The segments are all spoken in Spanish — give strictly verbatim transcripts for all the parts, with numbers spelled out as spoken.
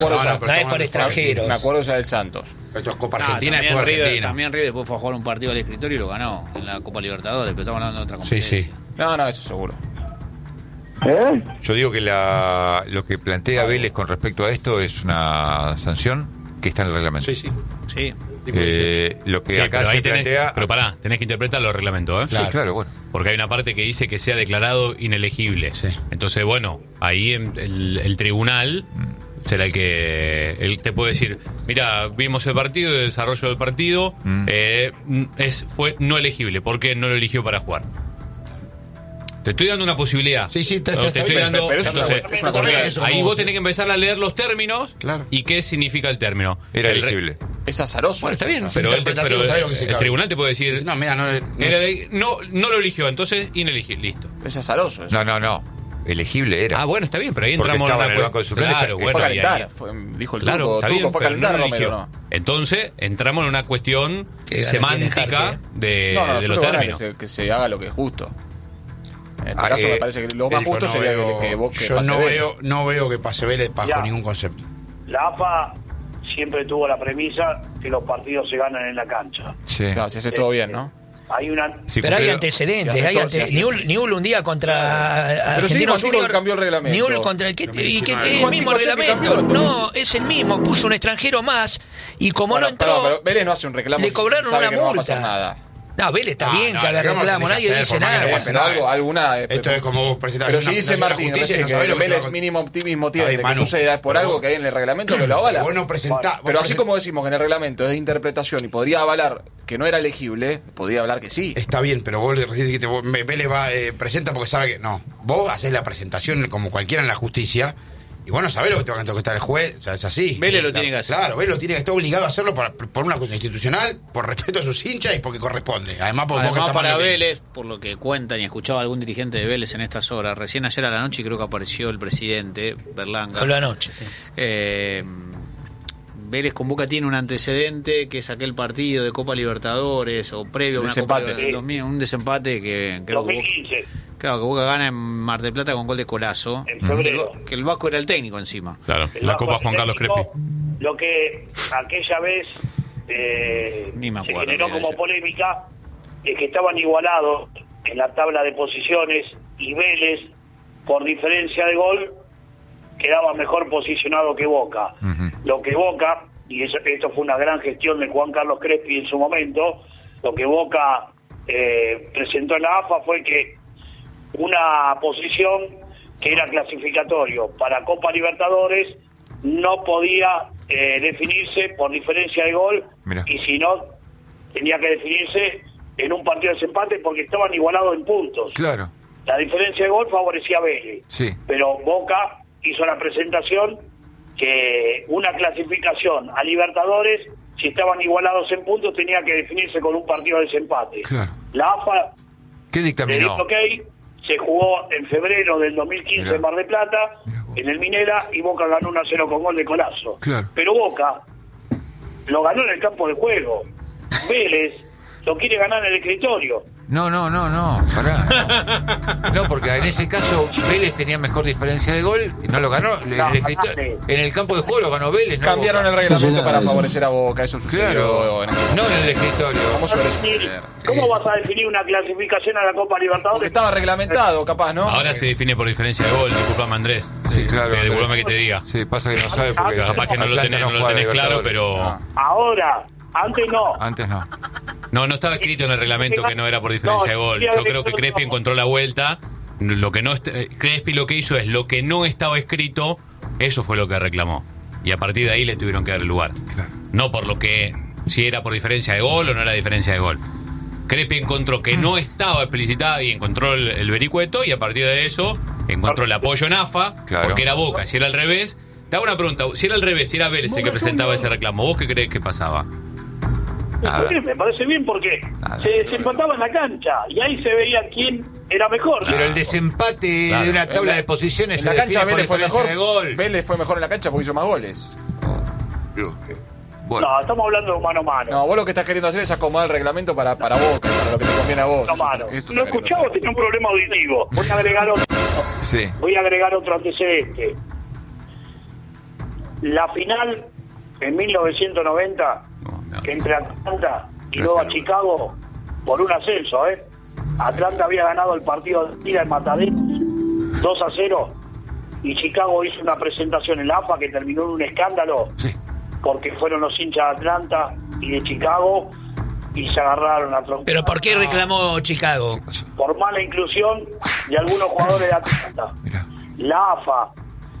No, no, no, no es por extranjeros. Me acuerdo ya del Santos. Esto es Copa Ah, Argentina y también fue River, Argentina. También River después fue a jugar un partido al escritorio y lo ganó en la Copa Libertadores, pero estamos hablando de otra competencia. Sí, sí. No, no, eso seguro. ¿Eh? Yo digo que la, lo que plantea Vélez con respecto a esto es una sanción que está en el reglamento. Sí, sí. Sí. Eh, lo que Sí, acá pero ahí se tenés, plantea... pero pará, tenés que interpretar los reglamentos, ¿eh? Claro, sí, claro, bueno. Porque hay una parte que dice que sea declarado inelegible. Sí. Entonces, bueno, ahí en- el, el tribunal será el que él te puede decir, mira, vimos el partido, el desarrollo del partido, Mm. eh, es fue no elegible. ¿Por qué no lo eligió para jugar? Te estoy dando una posibilidad. Sí, sí, está- te está estoy bien, dando. pero es una entonces, buena- es una porque buena- eso ahí como vos vos, tenés que empezar a leer los términos Claro. y qué significa el término. Era El re- elegible. Es azaroso. Bueno, está eso, bien, ya. pero, el, interpretativo, pero ¿sabes lo que se el cabe? tribunal te puede decir. No, mira, no, no- Era de- no, no lo eligió, entonces inelegible, listo. Es azaroso eso. No, no, no. Elegible era. Ah, bueno, está bien, pero ahí Porque entramos estaba en en una el banco de cue- suplentes, Claro, fue bueno, fue a y ahí- calentar. Fue, dijo el Claro, turco. está Turco bien, fue a pero no calentar, lo Romero, eligió. no. Entonces, entramos en una cuestión Que gana semántica Tiene de, No, no, de los nosotros ganas que términos. se, que se haga lo que es justo. En este Ah, caso eh, me parece que lo más Yo justo no sería veo- que, que, vos- que yo pase no Vélez. veo, no veo que pase Vélez bajo Ya. ningún concepto. La A F A siempre tuvo la premisa que los partidos se ganan en la cancha. Sí. Claro, si haces todo bien, ¿no? Hay una... Sí, Pero hay cumplió- antecedentes, se hay aceptó, ante... se aceptó. Newell, Newell un día contra Pero sí, Argentino Maduro Junior cambió el reglamento. Newell contra el que y que dos mil diecinueve. el ¿Cuánto mismo hace que reglamento, cambió? no, es el mismo, puso un extranjero más y como Bueno, no entró, perdón, pero Vélez no hace un reclamo. le si cobraron sabe una que no va a multa. pasar nada. No, Vélez está Ah, bien no, que haga el reclamo reclamo, tenés nadie que hacer, dice por más que nada. no Bien, pero algo, alguna. eh, Esto es como vos presentas Pero una si dice nación de la Martín justicia y recién no que sabés lo que te va a Vélez contar. mínimo optimismo tiene Ay, de que Manu, suceda es por pero algo vos- que hay en el reglamento que lo avala. Vos no presentás. Pero vos así present- como decimos que en el reglamento es de interpretación y podría avalar que no era elegible, podría hablar que sí. Está bien, pero vos le recién dijiste, vos, me- Vélez va, eh, presenta porque sabe que. No, vos haces la presentación como cualquiera en la justicia. Y vos no sabés lo que te va a contestar el juez, o sea, es así. Vélez lo La- tiene que hacer. Claro, Vélez lo tiene que estar obligado a hacerlo por, por una cuestión institucional, por respeto a sus hinchas y porque corresponde. Además, porque Además, Boca está mal para lo que dice. Vélez, por lo que cuentan y escuchaba algún dirigente de Vélez en estas horas, recién ayer a la noche creo que apareció el presidente Berlanga. Habló anoche. Eh, Vélez con Boca tiene un antecedente que es aquel partido de Copa Libertadores o previo a una Desempate. Copa Libertadores, dos mil, un desempate que creo que, dos mil Boca, quince, claro, que Boca gana en Mar del Plata con gol de Colazo. en febrero. Que el Vasco era el técnico encima. Claro, El la Vasco Copa Juan Carlos Atlético, Crespi. Lo que aquella vez eh, Ni me se acuerdo, generó mira, como ese. polémica es que estaban igualados en la tabla de posiciones y Vélez, por diferencia de gol, quedaba mejor posicionado que Boca. Ujú. Lo que Boca, y eso, esto fue una gran gestión de Juan Carlos Crespi en su momento, lo que Boca eh, presentó en la A F A fue que una posición que era clasificatorio para Copa Libertadores no podía eh, definirse por diferencia de gol. Mirá. Y si no, tenía que definirse en un partido de desempate porque estaban igualados en puntos. Claro. La diferencia de gol favorecía a Vélez, Sí. pero Boca hizo la presentación que una clasificación a Libertadores, si estaban igualados en puntos, tenía que definirse con un partido de desempate. Claro. La A F A ¿Qué le dictaminó? dijo ok, se jugó en febrero del dos mil quince Mirá. en Mar del Plata, Mirá vos. en el Minera, y Boca ganó uno a cero con gol de Colazo. Claro. Pero Boca lo ganó en el campo de juego. Vélez lo quiere ganar en el escritorio. No, no, no, no, pará. No, porque en ese caso Vélez tenía mejor diferencia de gol y no lo ganó. En No, el, escritor- ganaste. en el campo de juego lo ganó Vélez. No Cambiaron Boca. el reglamento para favorecer a Boca, eso sucedió. Claro, en este- no en el escritorio. ¿Cómo suele definir- suceder? ¿Cómo vas a definir una clasificación a la Copa Porque Libertadores? estaba reglamentado, capaz, ¿no? Ahora se define por diferencia de gol, disculpame Andrés. Sí, claro. Eh, disculpame que te diga. Sí, pasa que no sabe porque Capaz que no lo Atlanta tenés, no lo juega tenés claro, Libertadores. pero... Ahora, antes no. Antes no. No, no estaba escrito en el reglamento que no era por diferencia de gol. Yo creo que Crespi encontró la vuelta. Lo que no est- eh, Crespi lo que hizo es lo que no estaba escrito, eso fue lo que reclamó. Y a partir de ahí le tuvieron que dar el lugar. Claro. No por lo que si era por diferencia de gol o no era diferencia de gol. Crespi encontró que no estaba explicitada y encontró el, el vericueto, y a partir de eso encontró el apoyo en A F A, Claro. porque era Boca. Si era al revés, te hago una pregunta, si era al revés, si era Vélez el que presentaba ese reclamo, ¿vos qué crees que pasaba? Nada. Sí, me parece bien porque Nada. se desempataba en la cancha y ahí se veía quién era mejor. Pero el desempate Claro. de una tabla En la- de posiciones En la se cancha define por Vélez fue diferencia mejor. de gol. Vélez fue mejor en la cancha porque hizo más goles. Bueno, No, estamos hablando de mano a mano. No, vos lo que estás queriendo hacer es acomodar el reglamento para, para Boca, para lo que te conviene a vos. Mano a Eso- mano. esto Lo está queriendo escuchaba, hacer. tenía un problema auditivo. Voy a agregar otro, sí. voy a agregar otro antecedente. La final en mil novecientos noventa, No, no. entre Atlanta y Gracias. Nueva Chicago, por un ascenso, ¿eh? Atlanta había ganado el partido de ida en Mataderos dos a cero y Chicago hizo una presentación en la A F A que terminó en un escándalo Sí. porque fueron los hinchas de Atlanta y de Chicago y se agarraron a trompadas. ¿Pero por qué reclamó Chicago? Por mala inclusión de algunos jugadores de Atlanta. Mirá, La A F A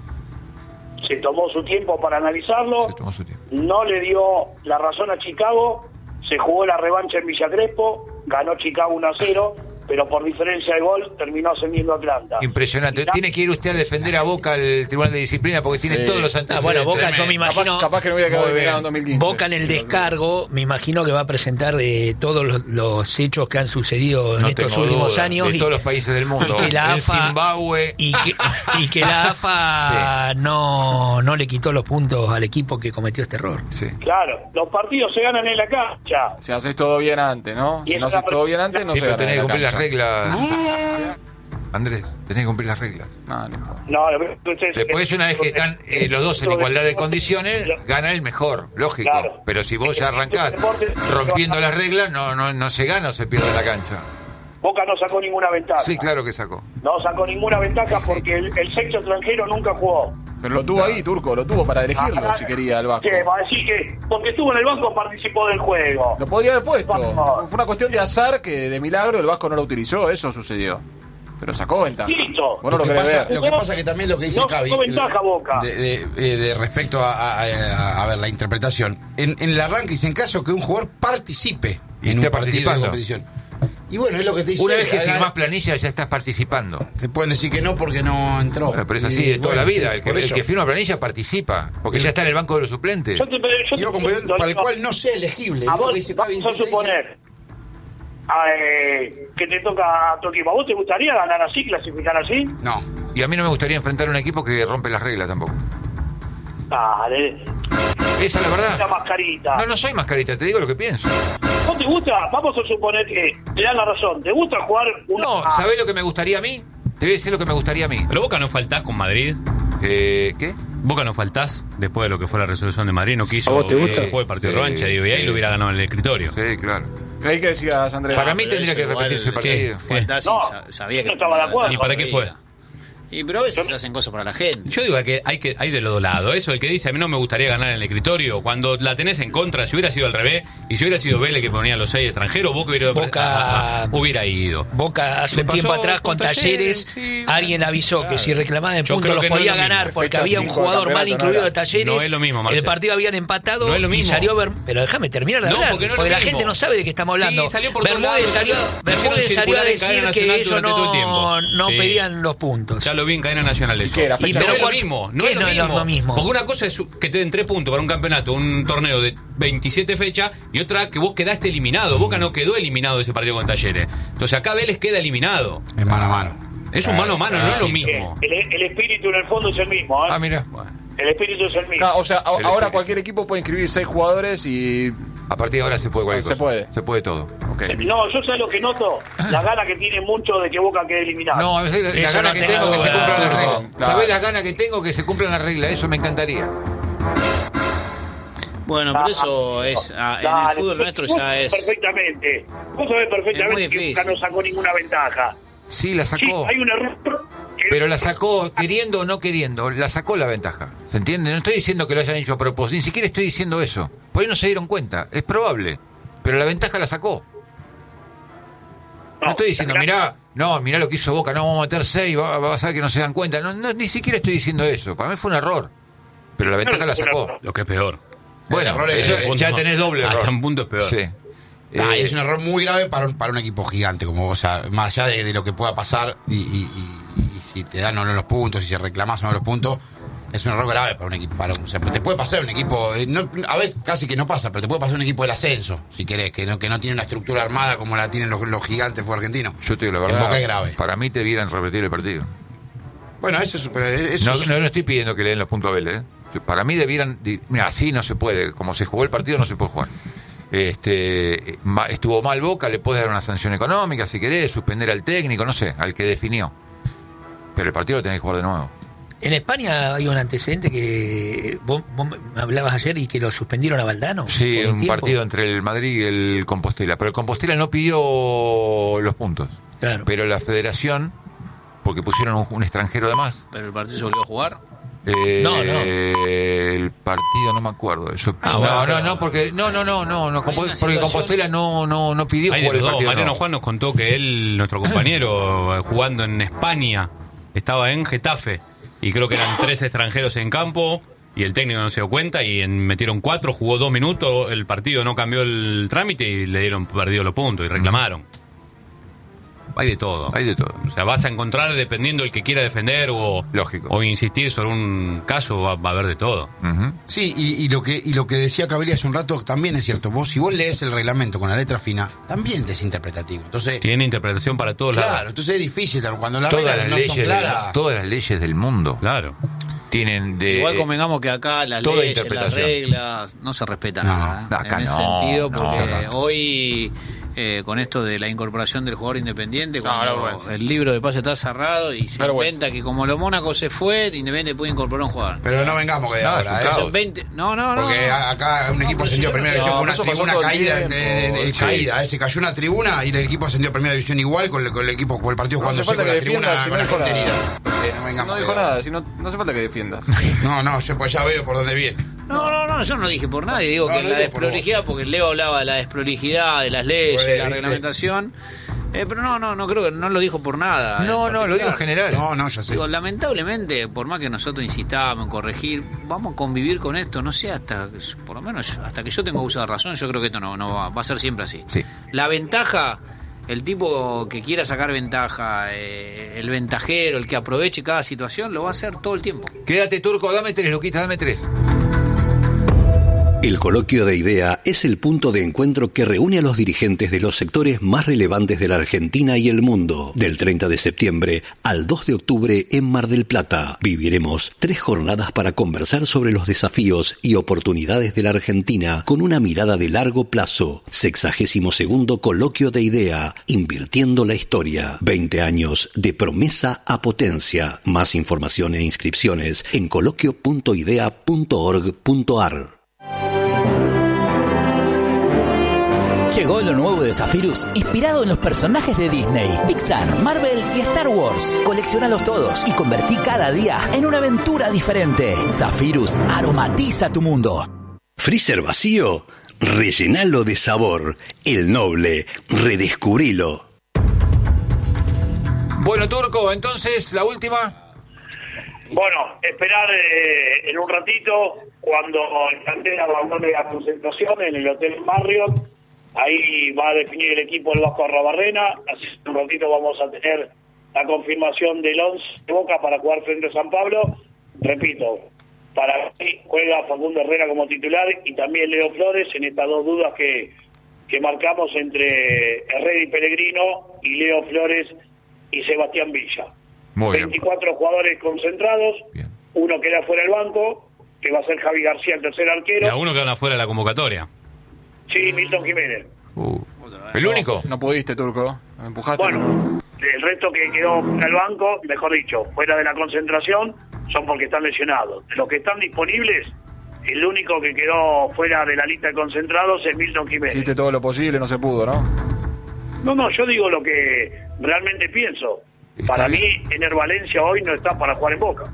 se tomó su tiempo para analizarlo, se tomó su tiempo. no le dio la razón a Chicago, se jugó la revancha en Villa Crespo, ganó Chicago uno a cero, pero por diferencia de gol terminó ascendiendo Atlanta. Impresionante. Y la- Tiene que ir usted a defender a Boca al Tribunal de Disciplina porque tiene Sí. todos los Ah, antecedentes. bueno, Boca yo me Capaz, imagino... capaz que no hubiera quedado Muy bien. eliminado en dos mil quince. Boca en el descargo, me imagino que va a presentar eh, todos los, los hechos que han sucedido en No estos tengo últimos duda, años de y, todos los países del mundo. y que la En A F A Zimbabue. y que, y que la A F A no, no le quitó los puntos al equipo que cometió este error. Sí. Claro, los partidos se ganan en la cancha. Si haces todo bien antes, ¿no? Y Si no es una haces todo bien antes, no Sí, se pero gana tenés que en la cumplir las cancha. reglas. Andrés, tenés que cumplir las reglas. No, no importa. No, lo que ustedes- Después, una vez que están eh, los dos en igualdad de condiciones, gana el mejor, lógico. Claro. Pero si vos ya arrancás rompiendo las reglas, no, no, no se gana o se pierde la cancha. Boca no sacó ninguna ventaja. Sí, claro que sacó. No sacó ninguna ventaja Sí, sí. porque el, el sexo extranjero nunca jugó. Pero lo tuvo ahí, Turco, lo tuvo para elegirlo Ah, si quería el Vasco. ¿Qué? Va a decir que porque estuvo en el banco participó del juego. Lo podría haber puesto. Vamos. Fue una cuestión de azar que de milagro el Vasco no lo utilizó, eso sucedió. Pero sacó ventaja. Listo. Vos no lo que querés pasa, ver. lo que pasa que también lo que dice No, Cavi no ventaja, Boca. de, de- eh, de respecto a, a- a- a ver la interpretación en, en el arranque dice en caso que un jugador participe Y en esté un partido de participando. competición y bueno es lo que te dice Una vez que Acá firmás planilla, ya estás participando. te pueden decir que no porque no entró. Bueno, pero es así Y, de toda bueno, la vida. sí, El que, por el eso. que firma planilla participa, porque ya está en el banco de los suplentes. Yo te, yo te- Digo, competición lo- para el lo- cual no sea elegible. A es lo vos, que dice Cavi, vamos a dice- suponer a, eh, que te toca a tu equipo. ¿A vos te gustaría ganar así, clasificar así? no Y a mí no me gustaría enfrentar a un equipo que rompe las reglas tampoco. Dale, Esa es la esa verdad. mascarita. No, no soy mascarita, te digo lo que pienso. ¿Vos te gusta? Vamos a suponer que te dan la razón. ¿Te gusta jugar una... No, ¿sabés lo que me gustaría a mí? Te voy a decir lo que me gustaría a mí. Pero Boca no faltás con Madrid. Eh, ¿Qué? Boca no faltás después de lo que fue la resolución de Madrid. No quiso ¿A vos te gusta? que juegue el partido de Sí, revancha. Digo, y ahí sí. lo hubiera ganado en el escritorio. Sí, claro. Creí que decías, Andrés. Para mí Pero tendría eso que igual, repetirse el partido. sí, fue así, No, sa- sabía que no estaba de acuerdo. ¿Y para qué fue? Y pero a veces se hacen cosas para la gente. Yo digo que hay que hay de los dos lados. Eso, el que dice a mí no me gustaría ganar en el escritorio, cuando la tenés en contra, si hubiera sido al revés, y si hubiera sido Vélez que ponía los seis extranjeros, Boca hubiera, Boca- hubiera ido. Boca hace Le un pasó tiempo atrás con con Talleres, Talleres, sí, alguien avisó claro. que si reclamaban el Yo punto creo los que no podía es lo ganar mismo. porque Fecha había un cinco jugador del mal campeonato, incluido no de era. Talleres. No es lo mismo, el Marcelo. partido habían empatado No es lo y mismo. salió Ver- pero déjame terminar de No, hablar, porque no es porque lo la mismo. gente no sabe de qué estamos hablando. Sí, salió por todos Bermúdez lados, salió, salió- Bermúdez hicieron salió a circular en decir cadena que nacional ellos durante todo el no, tiempo. no Sí. pedían los puntos. Ya lo vi en cadena nacional eso. qué era? Y Fecha pero no es lo cuál- mismo. No qué es lo no es lo mismo. mismo? Porque una cosa es que te den tres puntos para un campeonato, un torneo de veintisiete fechas, y otra que vos quedaste eliminado. Boca no quedó eliminado de ese partido con Talleres. Entonces acá Vélez queda eliminado. es mano a mano. Es un mano a mano, no es lo Eh, mismo. el, el espíritu en el fondo es el mismo, ¿eh? Ah, mira. El espíritu es el mismo. Ah, o sea, a- El ahora espíritu. cualquier equipo puede inscribir seis jugadores y. A partir de ahora se puede cualquier Se cosa. puede. Se puede todo. Ok. No, yo sé lo que noto, la gana que tiene mucho de que Boca quede eliminado. No, a veces la Eso gana no que tengo tengo que se duda, cumplan las Turco. reglas. Claro. ¿Sabés la gana que tengo que se cumplan las reglas? Eso me encantaría. Bueno, pero eso es ah, en Dale, el fútbol vos- nuestro vos ya sabés es. Perfectamente. Vos sabés Es muy perfectamente que difícil. Boca no sacó ninguna ventaja. Sí, la Sí, sacó. hay un error. que- Pero la sacó queriendo o no queriendo, la sacó la ventaja. ¿Se entiende? No estoy diciendo que lo hayan hecho a propósito, ni siquiera estoy diciendo eso. Por ahí no se dieron cuenta, es probable. Pero la ventaja la sacó. No estoy diciendo, mirá, no, mirá lo que hizo Boca, no vamos a meter seis, va, va a ser que no se dan cuenta. No, no, ni siquiera estoy diciendo eso. Para mí fue un error. Pero la ventaja la sacó. Lo que es peor. Bueno, error es- eso, eh, ya punto- tenés doble error. hasta un punto es peor. Sí. Ah, Eh, es un error muy grave para un, para un equipo gigante, como o sea, más allá de, de lo que pueda pasar y, y- y- y si te dan o no los puntos, si se reclamas o no los puntos, es un error grave para un equipo. Para un- o sea, te puede pasar un equipo, eh, no, a veces casi que no pasa, pero te puede pasar un equipo del ascenso, si querés, que no, que no tiene una estructura armada como la tienen los, los gigantes fue argentinos. Yo te digo la En verdad, Boca es grave. para mí debieran repetir el partido. Bueno, eso es... pero eso No, es- no, no estoy pidiendo que le den los puntos a Vélez. ¿eh? Para mí debieran... di- Mira, así no se puede. Como se jugó el partido, no se puede jugar. Este, ma- estuvo mal Boca, le puedes dar una sanción económica si querés, suspender al técnico, no sé, al que definió. Pero el partido lo tenés que jugar de nuevo. En España hay un antecedente que vos, vos me hablabas ayer y que lo suspendieron a Valdano. Sí, por un tiempo. partido entre el Madrid y el Compostela. Pero el Compostela no pidió los puntos. Claro. Pero la federación, porque pusieron un, un extranjero de más. Pero el partido se volvió a jugar. Eh, No, no. El partido no me acuerdo. Eso, Ah, no, bueno, no, pero- no, porque no, no, no, no, no Hay Compo- una porque situación- Compostela no, no, no pidió Hay de jugar el los dos. partido. Mariano no. Juan nos contó que él, nuestro compañero, eh, jugando en España, estaba en Getafe y creo que eran tres extranjeros en campo y el técnico no se dio cuenta y en- metieron cuatro, jugó dos minutos, el partido no cambió el trámite y le dieron perdido los puntos y reclamaron. Hay de todo. Hay de todo. O sea, vas a encontrar, dependiendo el que quiera defender o, Lógico. o insistir sobre un caso, va, va a haber de todo. Ujú. Sí, y, y lo que y lo que decía Cabrera hace un rato también es cierto. Vos, si vos lees el reglamento con la letra fina, también es interpretativo. Entonces, Tiene interpretación para todos claro, lados. entonces es difícil cuando las Todas reglas las, no leyes son claras. del, todas las leyes del mundo Claro. tienen de. Igual convengamos que acá las toda leyes, las interpretación. reglas, no se respeta No, nada. ¿eh? acá en ese no, sentido, no. porque Hace rato. hoy, eh, con esto de la incorporación del jugador independiente, No, cuando vergüenza. el libro de pase está cerrado y se Vergüenza. inventa que como lo Mónaco se fue, Independiente puede incorporar un jugador. Pero no vengamos que de No, ahora, es un ¿eh? caos. Son veinte, no, no, no. Porque a- acá un equipo pero ascendió a si yo primera no- división no, con una eso pasó tribuna todo el caída, de, tiempo. de- de- Sí. caída, ¿eh? Se cayó una tribuna y el equipo ascendió a primera división igual con el, con el equipo, con el partido No jugando hace falta con la que tribuna defiendas, si con no la dijo gente nada. herida. Eh, no vengamos No que dijo de ahora. nada, si no, no hace falta que defiendas. No, no, yo pues ya veo por dónde viene. No, no, no, yo no dije por nadie, digo No, que no la digo por desprolijidad, porque Leo hablaba de la desprolijidad, de las leyes, Pues, de la viste. reglamentación, eh, pero no, no, no creo que no lo dijo por nada. No, en no, lo digo en particular. general. No, no, ya sé. Digo, lamentablemente, por más que nosotros insistamos en corregir, vamos a convivir con esto, no sé, hasta, por lo menos hasta que yo tenga uso de razón, yo creo que esto no, no va, va a ser siempre así. Sí. La ventaja, el tipo que quiera sacar ventaja, eh, el ventajero, el que aproveche cada situación, lo va a hacer todo el tiempo. Quédate, Turco, dame tres, Luquita, dame tres. El coloquio de idea es el punto de encuentro que reúne a los dirigentes de los sectores más relevantes de la Argentina y el mundo. Del treinta de septiembre al dos de octubre en Mar del Plata, viviremos tres jornadas para conversar sobre los desafíos y oportunidades de la Argentina con una mirada de largo plazo. Sexagésimo segundo coloquio de idea, invirtiendo la historia. veinte años de promesa a potencia. Más información e inscripciones en coloquio punto idea punto org punto ar. Llegó lo nuevo de Zephyrus, inspirado en los personajes de Disney, Pixar, Marvel y Star Wars. Colecciónalos todos y convertí cada día en una aventura diferente. Zephyrus aromatiza tu mundo. Freezer vacío, rellenalo de sabor. El Noble, redescubrilo. Bueno, Turco, entonces, la última. Bueno, esperar eh, en un ratito cuando el Cantera abandone la concentración en el Hotel Marriott. Ahí va a definir el equipo el Vasco Arrabarrena. Así que en un ratito vamos a tener la confirmación del once de Boca para jugar frente a San Pablo. Repito, para mí juega Facundo Herrera como titular y también Leo Flores en estas dos dudas que, que marcamos entre Herrera y Pellegrino y Leo Flores y Sebastián Villa. Muy bien. veinticuatro jugadores concentrados, Bien. uno queda fuera del banco, que va a ser Javi García, el tercer Y arquero. a uno quedan afuera de la convocatoria. Sí, Milton Jiménez. Uh, ¿El único? No pudiste, Turco. Me empujaste. Bueno, el resto que quedó fuera del banco, mejor dicho, fuera de la concentración, son porque están lesionados. De los que están disponibles, el único que quedó fuera de la lista de concentrados es Milton Jiménez. Hiciste todo lo posible, no se pudo, ¿no? No, no, yo digo lo que realmente pienso. Para mí, Ener Valencia hoy no está para jugar en Boca.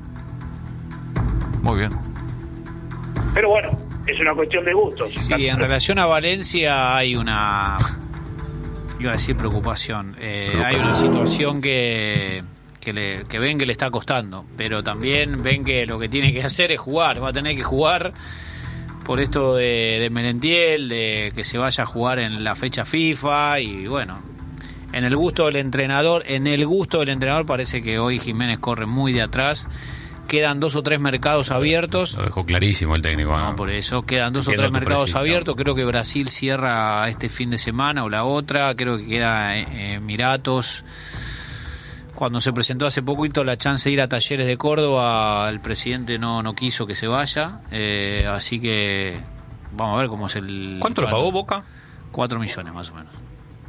Muy bien. Pero bueno, es una cuestión de gustos. Sí, en relación a Valencia hay una, iba a decir preocupación, eh, hay una situación que, que, le, que ven que le está costando, pero también ven que lo que tiene que hacer es jugar, va a tener que jugar por esto de, de Merentiel, de que se vaya a jugar en la fecha FIFA y bueno, en el gusto del entrenador, en el gusto del entrenador parece que hoy Jiménez corre muy de atrás. Quedan dos o tres mercados abiertos. Lo dejó clarísimo el técnico. ¿no? No, por eso quedan dos o Entiendo tres tu mercados precisión. abiertos. Creo que Brasil cierra este fin de semana o la otra. Creo que queda eh, Emiratos. Cuando se presentó hace poquito la chance de ir a Talleres de Córdoba, el presidente no, no quiso que se vaya. Eh, así que vamos a ver cómo es el... ¿Cuánto lo bueno, pagó Boca? Cuatro millones más o menos.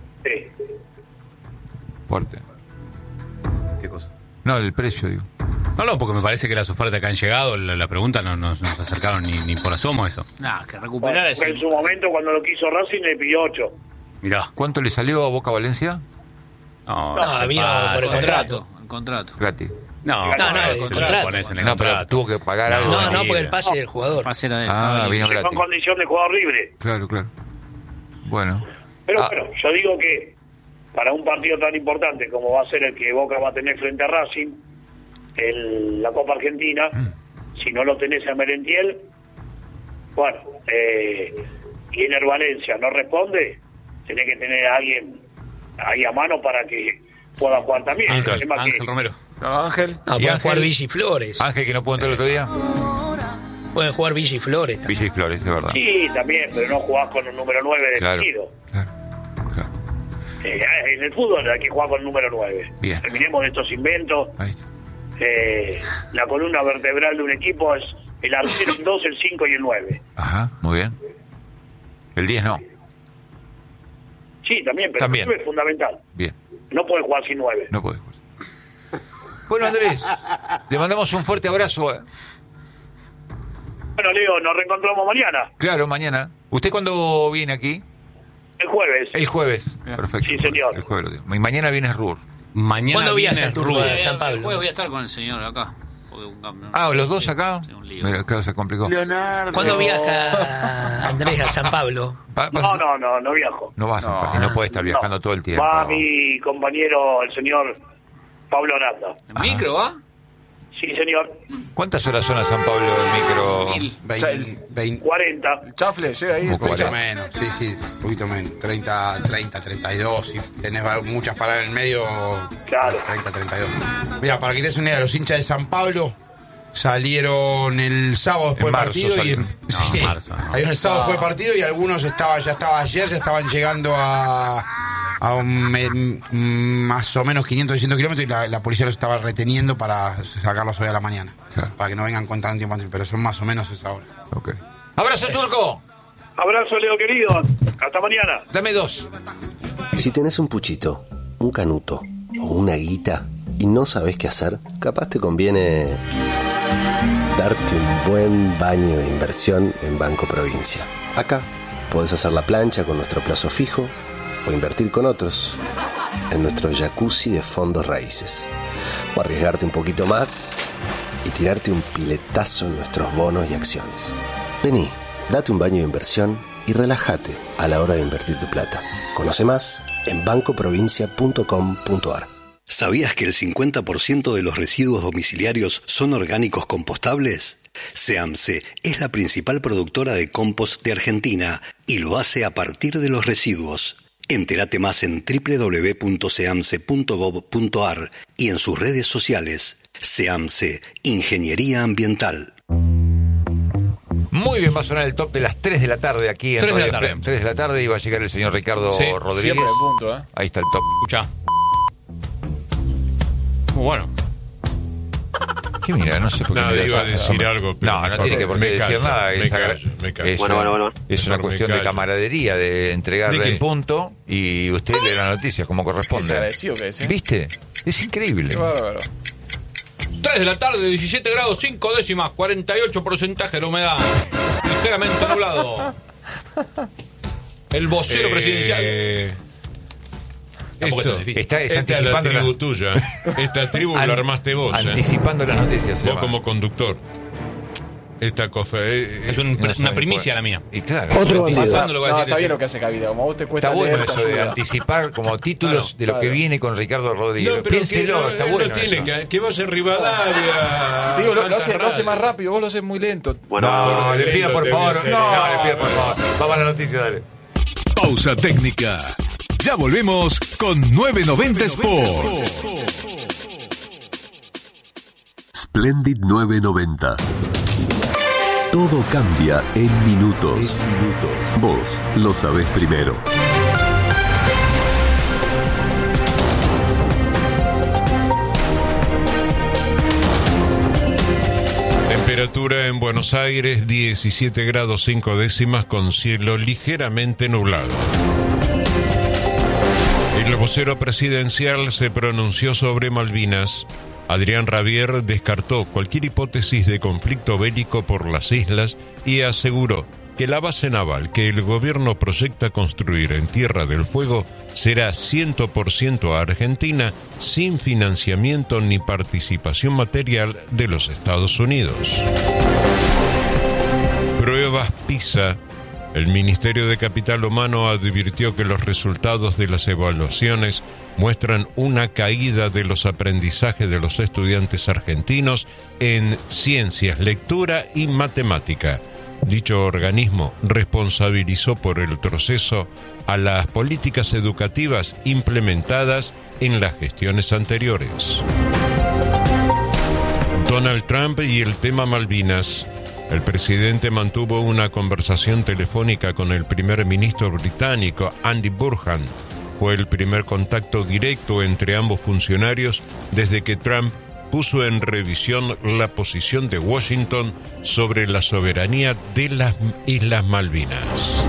Sí. Fuerte. ¿Qué cosa? No, el precio, digo. No, no, porque me parece que las ofertas que han llegado, la, la pregunta no no- no nos acercaron ni, ni por asomo eso. Nah, que recuperar Bueno, ese. en su momento, cuando lo quiso Racing, le pidió ocho. Mirá. ¿Cuánto le salió a Boca Valencia? No, No, se vino pasa. por el contrato. El contrato. Gratis. No, No, no, se el lo contrato. pones en el No, pero contrato. tuvo que pagar algo. No, no, libre. porque el pase del jugador. Pasera de él. Ah, estaba vino libre. Con gratis. condición de jugador libre. Claro, claro. Bueno. Pero Ah. bueno, yo digo que para un partido tan importante como va a ser el que Boca va a tener frente a Racing, el, la Copa Argentina, si no lo tenés a Merentiel, bueno, eh, y en el Valencia no responde, tenés que tener a alguien ahí a mano para que pueda jugar también. El Ángel, tema que- Ángel Romero. No, Ángel. Ah, ¿Y pueden Ángel? jugar Villa y Flores. Ángel, que no pudo entrar el otro día. Pueden jugar Villa y Flores también. Villa y Flores, de verdad. Sí, también, pero no jugás con el número nueve Claro. definido. Claro. Claro. Eh, en el fútbol hay que jugar con el número nueve. Bien. Terminemos de estos inventos. Ahí está. Eh, la columna vertebral de un equipo es el arquero, el dos, el cinco y el nueve. Ajá, muy bien. El diez no. Sí, también, pero También. el nueve es fundamental. Bien, No puede jugar sin nueve. no puede jugar. Bueno, Andrés, le mandamos un fuerte abrazo. eh. Bueno, Leo, nos reencontramos mañana, Claro, mañana. ¿Usted cuándo viene aquí? el jueves. El jueves. Perfecto. Sí, señor. El jueves lo digo. Y mañana viene Rur. Mañana ¿Cuándo viene viaja el turno Rubio. de San Pablo? El jueves voy a estar con el señor acá. Porque un cambio- Ah, ¿los dos acá? Sí, un lío. Mira, claro, se complicó. Leonardo. ¿Cuándo viaja Andrés a San Pablo? Va- No, vas- no, no, no viajo. No vas a porque no puede estar viajando No. todo el tiempo. Va mi compañero, el señor Pablo Aranda. ¿En micro va? Sí, señor. ¿Cuántas horas son a San Pablo el micro? Mil. veinte, veinte, cuarenta. El chafle, llega ahí. Un un poquito cuarenta. menos, sí, sí, un poquito menos. treinta, treinta, treinta y dos. Si tenés va- muchas paradas en el medio, Claro. treinta, treinta y dos. Mira, para que te des una idea, los hinchas de San Pablo salieron el sábado después En del marzo partido. Y salieron. en, No, en marzo, no. Salieron el sábado después del partido y algunos estaban, ya estaba ayer, ya estaban llegando a, a un me- mm, más o menos quinientos, seiscientos kilómetros y la, la policía los estaba reteniendo para sacarlos hoy a la mañana. Claro. Para que no vengan con tanto tiempo antes, pero son más o menos esa hora. Ok. ¡Abrazo, Turco! Abrazo, Leo querido. Hasta mañana. Dame dos. Si tenés un puchito, un canuto o una guita y no sabés qué hacer, capaz te conviene darte un buen baño de inversión en Banco Provincia. Acá podés hacer la plancha con nuestro plazo fijo o invertir con otros en nuestro jacuzzi de fondos raíces. O arriesgarte un poquito más y tirarte un piletazo en nuestros bonos y acciones. Vení, date un baño de inversión y relájate a la hora de invertir tu plata. Conoce más en banco provincia punto com punto a r. ¿Sabías que el cincuenta por ciento de los residuos domiciliarios son orgánicos compostables? SEAMSE es la principal productora de compost de Argentina y lo hace a partir de los residuos. Entérate más en doble u doble u doble u punto seamse punto gob punto a r y en sus redes sociales. SEAMSE, Ingeniería Ambiental. Muy bien, va a sonar el top de las tres de la tarde aquí en tres de la Radio tarde. F M. tres de la tarde y va a llegar el señor Ricardo Sí, Rodríguez. Siempre de punto, ¿eh? Ahí está el top. Escucha. Muy bueno. ¿Qué mira? No sé por qué. Nada, me iba a das- decir algo, pero No, no mejor tiene que por qué me decir callo, nada. me Es, agra- callo, me callo. es Bueno, una, bueno, bueno. es una Mejor me cuestión de callo. camaradería, de entregarle ¿De qué? el punto y usted lee la noticia como corresponde. Desagradecido que es, ¿eh? ¿Viste? Es increíble. Qué bárbaro. tres de la tarde, diecisiete grados, cinco décimas, cuarenta y ocho porcentaje de la humedad. Ligeramente nublado. El vocero Eh, presidencial. Tampoco Esto, es tan difícil. Está, es esta es la anticipando, tribu la- tuya. Esta tribu An- la armaste vos. ¿eh? anticipando las noticias. se Vos llama. como conductor. Esta cosa. eh, Es un- No una sabe primicia cuál. la mía. Y claro. Otro bandido. Pasando lo que va a No, decir está bien ese. lo que hace Cavida. Como a vos te cuesta Está bueno leer, te eso de ayuda. anticipar como títulos Claro, de lo que claro. viene con Ricardo Rodríguez. No, pero Piénselo, que no, está él bueno no tiene eso. que, que vaya a Rivadavia. Te digo, lo, lo hace, Falta lo hace radio. más rápido, vos lo haces muy lento. no, le pido por Te favor. voy a hacer- No, No. le pido por favor. Vamos a la noticia, dale. Pausa técnica. Ya volvemos con novecientos noventa Sport. Splendid novecientos noventa. Todo cambia en minutos. Vos lo sabés primero. Temperatura en Buenos Aires, diecisiete grados cinco décimas con cielo ligeramente nublado. El vocero presidencial se pronunció sobre Malvinas Adrián Rabier descartó cualquier hipótesis de conflicto bélico por las islas y aseguró que la base naval que el gobierno proyecta construir en Tierra del Fuego será cien por ciento argentina, sin financiamiento ni participación material de los Estados Unidos. Pruebas PISA. El Ministerio de Capital Humano advirtió que los resultados de las evaluaciones muestran una caída de los aprendizajes de los estudiantes argentinos en ciencias, lectura y matemática. Dicho organismo responsabilizó por el retroceso a las políticas educativas implementadas en las gestiones anteriores. Donald Trump y el tema Malvinas. El presidente mantuvo una conversación telefónica con el primer ministro británico Andy Burnham. Fue el primer contacto directo entre ambos funcionarios desde que Trump puso en revisión la posición de Washington sobre la soberanía de las Islas Malvinas.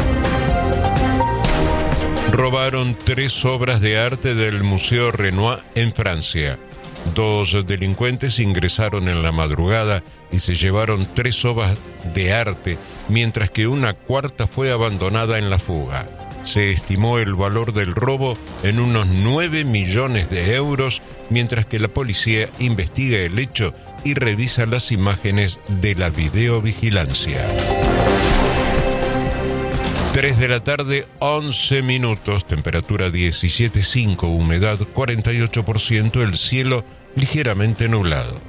Robaron tres obras de arte del Museo Renoir en Francia. Dos delincuentes ingresaron en la madrugada y se llevaron tres obras de arte, mientras que una cuarta fue abandonada en la fuga. Se estimó el valor del robo en unos nueve millones de euros, mientras que la policía investiga el hecho y revisa las imágenes de la videovigilancia. tres de la tarde, once minutos, temperatura diecisiete punto cinco, humedad cuarenta y ocho por ciento, el cielo ligeramente nublado.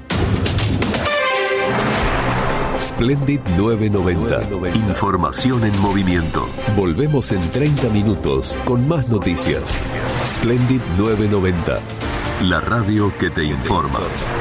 Splendid novecientos noventa. Información en movimiento. Volvemos en treinta minutos con más noticias. Splendid novecientos noventa. La radio que te informa.